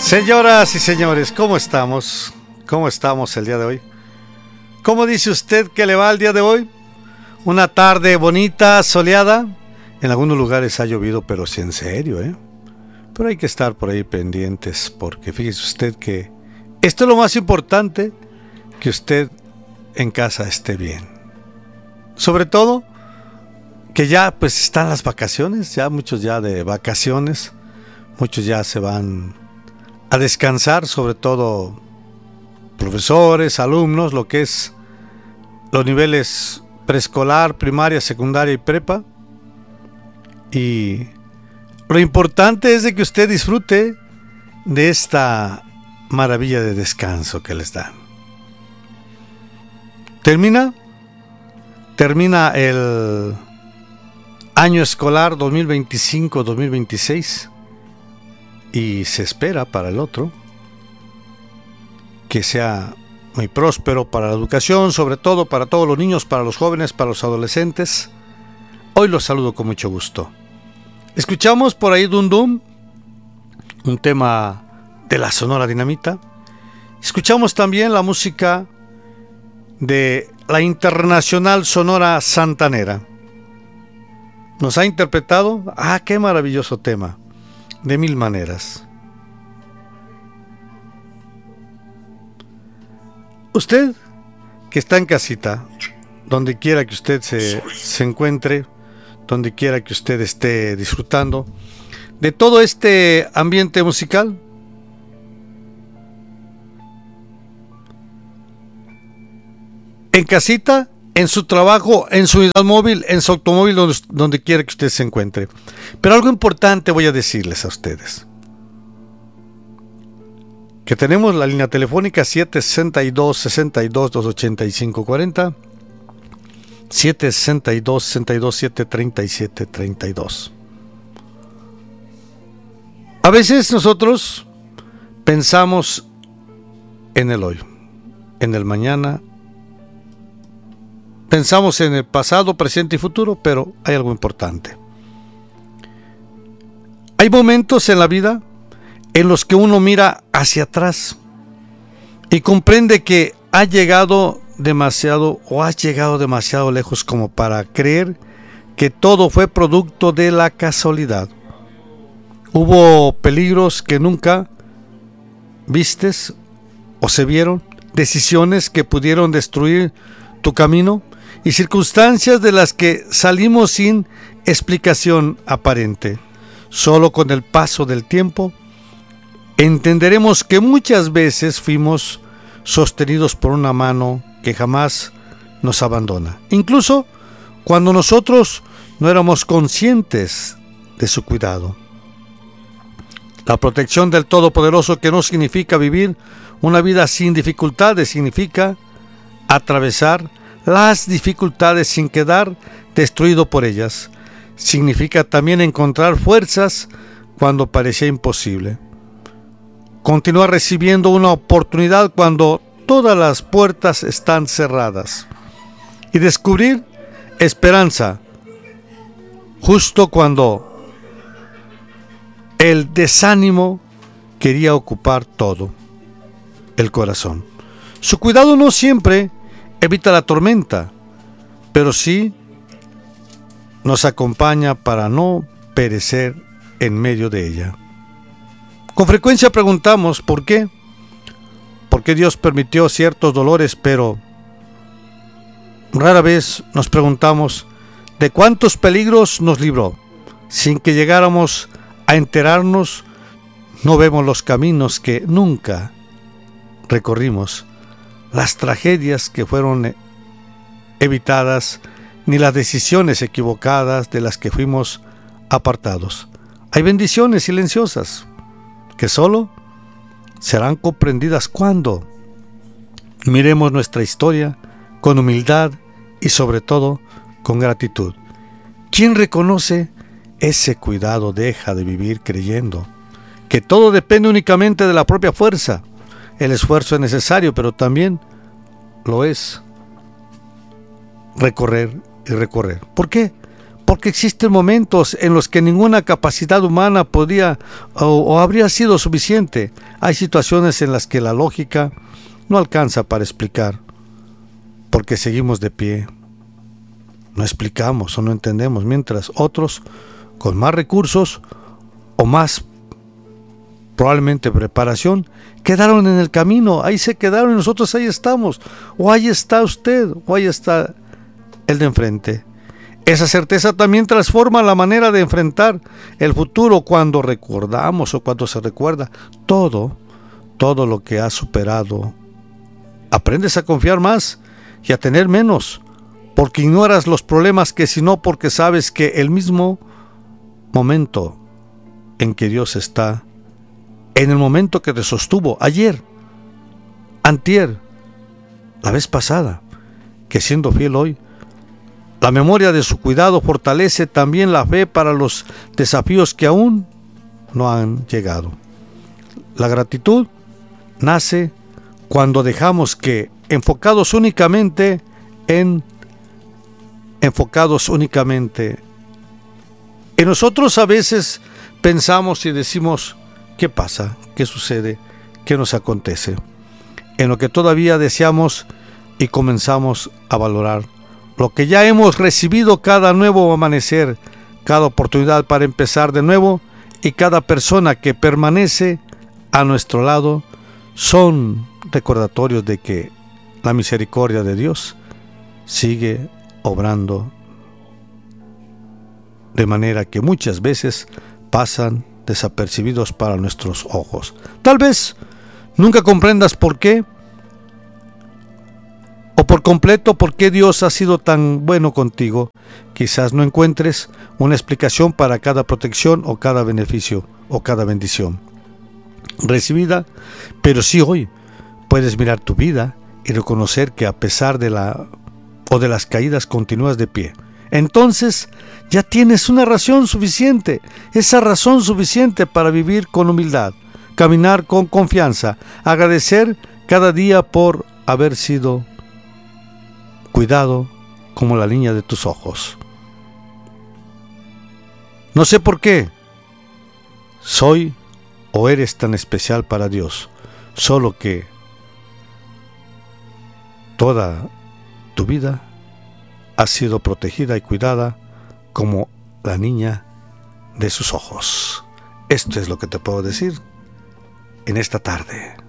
Señoras y señores, ¿cómo estamos? ¿Cómo estamos el día de hoy? ¿Cómo dice usted que le va el día de hoy? Una tarde bonita, soleada. En algunos lugares ha llovido, pero sí en serio, ¿eh? Pero hay que estar por ahí pendientes, porque fíjese usted que esto es lo más importante, que usted en casa esté bien. Sobre todo, que ya pues están las vacaciones, ya muchos ya de vacaciones, muchos ya se van a descansar, sobre todo profesores, alumnos, lo que es los niveles preescolar, primaria, secundaria y prepa. Y lo importante es de que usted disfrute de esta maravilla de descanso que les dan. Termina el año escolar 2025-2026 y se espera para el otro que sea muy próspero para la educación, sobre todo para todos los niños, para los jóvenes, para los adolescentes. Hoy los saludo con mucho gusto. Escuchamos por ahí Dum Dum, un tema de la Sonora Dinamita. Escuchamos también la música de la Internacional Sonora Santanera. Nos ha interpretado, qué maravilloso tema, de mil maneras. Usted que está en casita, donde quiera que usted se encuentre, donde quiera que usted esté disfrutando de todo este ambiente musical, en casita, en su trabajo, en su unidad móvil, en su automóvil, donde quiera que usted se encuentre. Pero algo importante voy a decirles a ustedes. Que tenemos la línea telefónica 762-62-285-40, 762-62-737-32. A veces nosotros pensamos en el hoy, en el mañana, pensamos en el pasado, presente y futuro, pero hay algo importante. Hay momentos en la vida en los que uno mira hacia atrás y comprende que has llegado demasiado lejos como para creer que todo fue producto de la casualidad. Hubo peligros que nunca vistes o se vieron, decisiones que pudieron destruir tu camino y circunstancias de las que salimos sin explicación aparente. Solo con el paso del tiempo entenderemos que muchas veces fuimos sostenidos por una mano que jamás nos abandona, incluso cuando nosotros no éramos conscientes de su cuidado. La protección del Todopoderoso, que no significa vivir una vida sin dificultades, significa atravesar las dificultades sin quedar destruido por ellas. Significa también encontrar fuerzas cuando parecía imposible. Continuar recibiendo una oportunidad cuando todas las puertas están cerradas. Y descubrir esperanza justo cuando el desánimo quería ocupar todo el corazón. Su cuidado no siempre evita la tormenta, pero sí nos acompaña para no perecer en medio de ella. Con frecuencia preguntamos ¿por qué? ¿Por qué Dios permitió ciertos dolores? Pero rara vez nos preguntamos de cuántos peligros nos libró. Sin que llegáramos a enterarnos, no vemos los caminos que nunca recorrimos, las tragedias que fueron evitadas, ni las decisiones equivocadas de las que fuimos apartados. Hay bendiciones silenciosas que solo serán comprendidas cuando miremos nuestra historia con humildad y sobre todo con gratitud. Quien reconoce ese cuidado deja de vivir creyendo que todo depende únicamente de la propia fuerza. El esfuerzo es necesario, pero también lo es recorrer y recorrer. ¿Por qué? porque existen momentos en los que ninguna capacidad humana podía o habría sido suficiente. Hay situaciones en las que la lógica no alcanza para explicar, porque seguimos de pie. No explicamos o no entendemos, mientras otros, con más recursos o más probablemente preparación, quedaron en el camino. Ahí se quedaron y nosotros ahí estamos. O ahí está usted, o ahí está el de enfrente. Esa certeza también transforma la manera de enfrentar el futuro cuando recordamos o cuando se recuerda todo lo que has superado. Aprendes a confiar más y a tener menos, porque ignoras los problemas que sino porque sabes que el mismo momento en que Dios está, en el momento que te sostuvo ayer, antier, la vez pasada, que siendo fiel hoy, la memoria de su cuidado fortalece también la fe para los desafíos que aún no han llegado. La gratitud nace cuando dejamos que, enfocados únicamente en nosotros, a veces pensamos y decimos, ¿qué pasa? ¿Qué sucede? ¿Qué nos acontece? En lo que todavía deseamos y comenzamos a valorar lo que ya hemos recibido, cada nuevo amanecer, cada oportunidad para empezar de nuevo y cada persona que permanece a nuestro lado son recordatorios de que la misericordia de Dios sigue obrando de manera que muchas veces pasan desapercibidos para nuestros ojos. Tal vez nunca comprendas por qué o por completo por qué Dios ha sido tan bueno contigo. Quizás no encuentres una explicación para cada protección o cada beneficio o cada bendición recibida, pero sí hoy puedes mirar tu vida y reconocer que a pesar de las caídas continúas de pie. Entonces ya tienes una razón suficiente, esa razón suficiente para vivir con humildad, caminar con confianza, agradecer cada día por haber sido cuidado como la niña de tus ojos. No sé por qué soy o eres tan especial para Dios, solo que toda tu vida ha sido protegida y cuidada como la niña de sus ojos. Esto es lo que te puedo decir en esta tarde.